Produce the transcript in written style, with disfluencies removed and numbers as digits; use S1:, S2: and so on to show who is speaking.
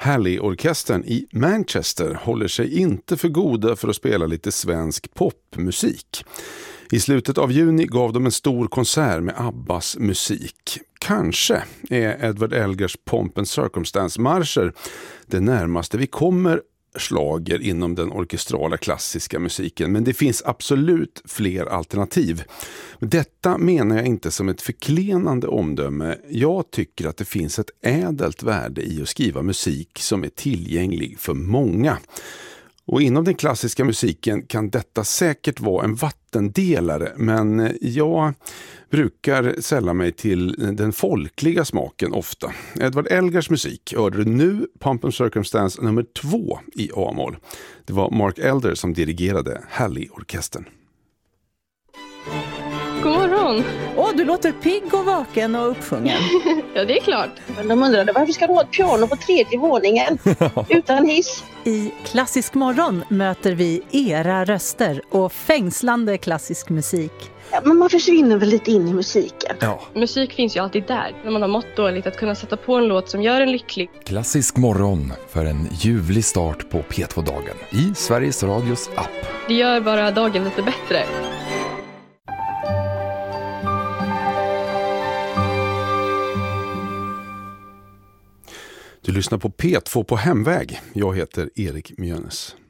S1: Halley-orkestern i Manchester håller sig inte för goda för att spela lite svensk popmusik. I slutet av juni gav de en stor konsert med Abbas musik. Kanske är Edward Elgars Pomp and Circumstance-marscher det närmaste vi kommer slager inom den orkestrala klassiska musiken, men det finns absolut fler alternativ. Detta menar jag inte som ett förklenande omdöme. Jag tycker att det finns ett ädelt värde i att skriva musik som är tillgänglig för många. Och inom den klassiska musiken kan detta säkert vara en vattendelare, men jag brukar sälla mig till den folkliga smaken ofta. Edward Elgars musik hörde du nu, Pomp and Circumstance nummer 2 i A-moll. Det var Mark Elder som dirigerade Halley-orkestern.
S2: God morgon!
S3: Du låter pigg och vaken och uppsjungen.
S2: Ja, det är klart.
S4: Men de undrade varför ska du ha ett piano på 3:e våningen utan hiss?
S3: I Klassisk morgon möter vi era röster och fängslande klassisk musik.
S4: Ja, men man försvinner väl lite in i musiken.
S5: Ja.
S2: Musik finns ju alltid där. När man har mått dåligt att kunna sätta på en låt som gör en lycklig.
S5: Klassisk morgon för en ljuvlig start på P2-dagen i Sveriges Radios app.
S2: Det gör bara dagen lite bättre.
S1: Du lyssnar på P2 på hemväg. Jag heter Erik Mjönes.